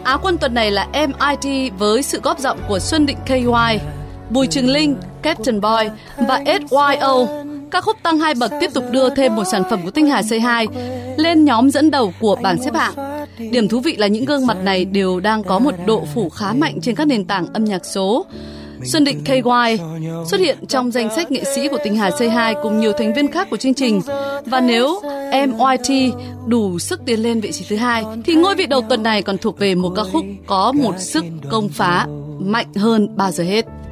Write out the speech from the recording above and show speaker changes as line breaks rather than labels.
Á quân tuần này là MIT với sự góp giọng của Xuân Định KY, Bùi Trường Linh, Captain Boy và SYO. Các khúc tăng 2 bậc tiếp tục đưa thêm một sản phẩm của Thanh Hà Say Hi lên nhóm dẫn đầu của bảng xếp hạng. Điểm thú vị là những gương mặt này đều đang có một độ phủ khá mạnh trên các nền tảng âm nhạc số. Xuân Định KY xuất hiện trong danh sách nghệ sĩ của Thanh Hà Say Hi cùng nhiều thành viên khác của chương trình. Và nếu MIT đủ sức tiến lên vị trí thứ 2 thì ngôi vị đầu tuần này còn thuộc về một ca khúc có một sức công phá mạnh hơn bao giờ hết.